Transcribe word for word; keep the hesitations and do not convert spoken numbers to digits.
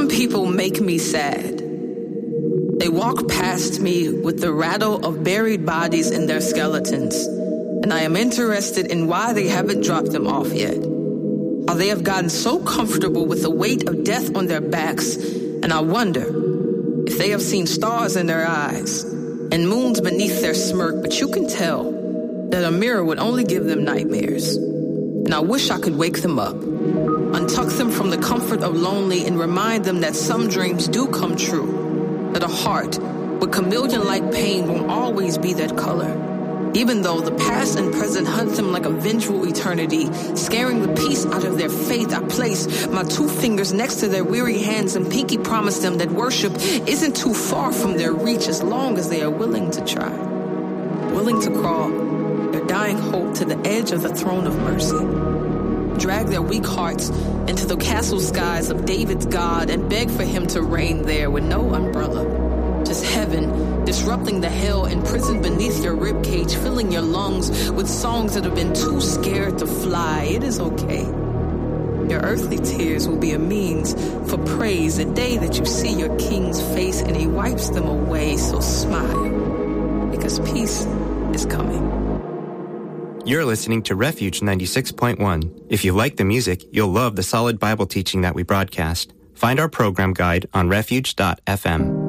Some people make me sad. They walk past me with the rattle of buried bodies in their skeletons, and I am interested in why they haven't dropped them off yet. How they have gotten so comfortable with the weight of death on their backs, and I wonder if they have seen stars in their eyes and moons beneath their smirk, but you can tell that a mirror would only give them nightmares. And I wish I could wake them up, untuck them from the comfort of lonely, and remind them that some dreams do come true, that a heart with chameleon-like pain won't always be that color. Even though the past and present hunt them like a vengeful eternity, scaring the peace out of their faith, I place my two fingers next to their weary hands and pinky promise them that worship isn't too far from their reach as long as they are willing to try, willing to crawl their dying hope to the edge of the throne of mercy, drag their weak hearts into the castle skies of David's God and beg for him to reign there with no umbrella. Just heaven, disrupting the hell imprisoned beneath your ribcage, filling your lungs with songs that have been too scared to fly. It is okay. Your earthly tears will be a means for praise the day that you see your king's face and he wipes them away. So smile, because peace is coming. You're listening to Refuge ninety-six point one. If you like the music, you'll love the solid Bible teaching that we broadcast. Find our program guide on refuge dot f m.